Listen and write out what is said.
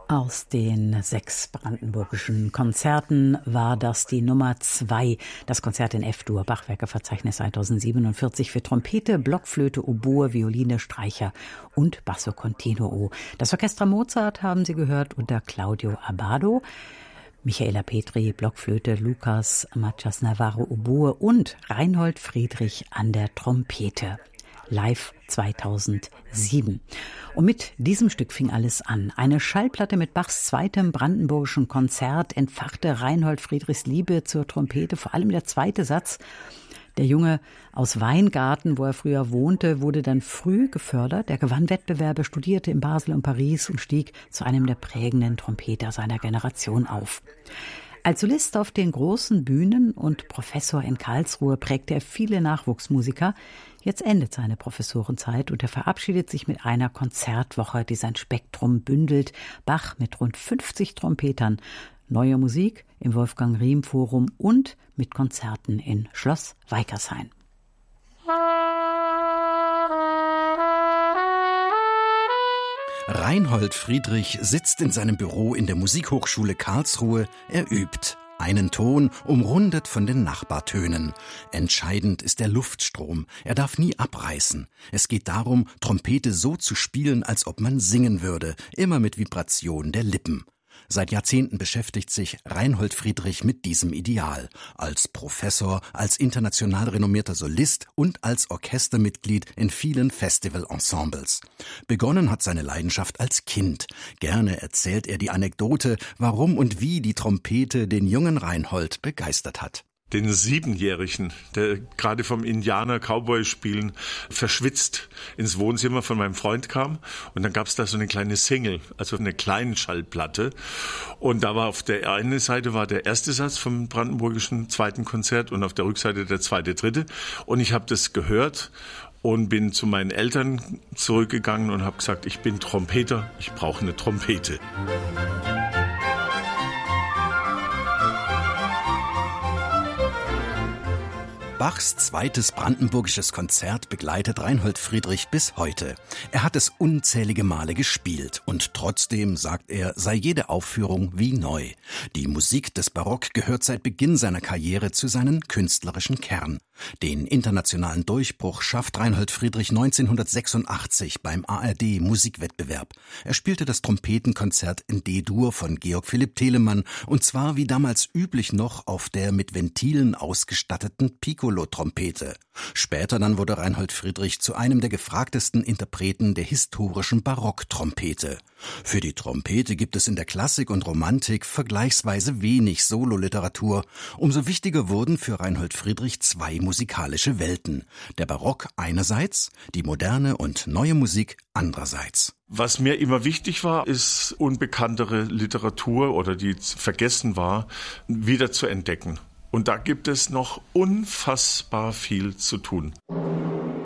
Aus den 6 brandenburgischen Konzerten war das die Nummer 2, das Konzert in F-Dur, Bachwerkeverzeichnis 1047 für Trompete, Blockflöte, Oboe, Violine, Streicher und Basso Continuo. Das Orchester Mozart haben Sie gehört unter Claudio Abbado. Michaela Petri, Blockflöte, Lucas Machas Navarro, Oboe und Reinhold Friedrich an der Trompete. Live 2007. Und mit diesem Stück fing alles an. Eine Schallplatte mit Bachs zweitem brandenburgischen Konzert entfachte Reinhold Friedrichs Liebe zur Trompete, vor allem der zweite Satz. Der Junge aus Weingarten, wo er früher wohnte, wurde dann früh gefördert. Er gewann Wettbewerbe, studierte in Basel und Paris und stieg zu einem der prägenden Trompeter seiner Generation auf. Als Solist auf den großen Bühnen und Professor in Karlsruhe prägte er viele Nachwuchsmusiker. Jetzt endet seine Professorenzeit und er verabschiedet sich mit einer Konzertwoche, die sein Spektrum bündelt. Bach mit rund 50 Trompetern, neue Musik im Wolfgang Riem Forum und mit Konzerten in Schloss Weikershain. Reinhold Friedrich sitzt in seinem Büro in der Musikhochschule Karlsruhe. Er übt. Einen Ton umrundet von den Nachbartönen. Entscheidend ist der Luftstrom. Er darf nie abreißen. Es geht darum, Trompete so zu spielen, als ob man singen würde, immer mit Vibration der Lippen. Seit Jahrzehnten beschäftigt sich Reinhold Friedrich mit diesem Ideal. Als Professor, als international renommierter Solist und als Orchestermitglied in vielen Festivalensembles. Begonnen hat seine Leidenschaft als Kind. Gerne erzählt er die Anekdote, warum und wie die Trompete den jungen Reinhold begeistert hat. Den 7-Jährigen, der gerade vom Indianer-Cowboy-Spielen verschwitzt ins Wohnzimmer von meinem Freund kam. Und dann gab es da so eine kleine Single, also eine kleine Schallplatte. Und da war auf der einen Seite war der erste Satz vom brandenburgischen zweiten Konzert und auf der Rückseite der zweite, dritte. Und ich habe das gehört und bin zu meinen Eltern zurückgegangen und habe gesagt, ich bin Trompeter, ich brauche eine Trompete. Bachs zweites brandenburgisches Konzert begleitet Reinhold Friedrich bis heute. Er hat es unzählige Male gespielt und trotzdem, sagt er, sei jede Aufführung wie neu. Die Musik des Barock gehört seit Beginn seiner Karriere zu seinem künstlerischen Kern. Den internationalen Durchbruch schafft Reinhold Friedrich 1986 beim ARD-Musikwettbewerb. Er spielte das Trompetenkonzert in D-Dur von Georg Philipp Telemann und zwar wie damals üblich noch auf der mit Ventilen ausgestatteten Piccolo-Trompete. Später dann wurde Reinhold Friedrich zu einem der gefragtesten Interpreten der historischen Barocktrompete. Für die Trompete gibt es in der Klassik und Romantik vergleichsweise wenig Sololiteratur. Umso wichtiger wurden für Reinhold Friedrich 2 musikalische Welten. Der Barock einerseits, die moderne und neue Musik andererseits. Was mir immer wichtig war, ist unbekanntere Literatur oder die vergessen war, wieder zu entdecken. Und da gibt es noch unfassbar viel zu tun.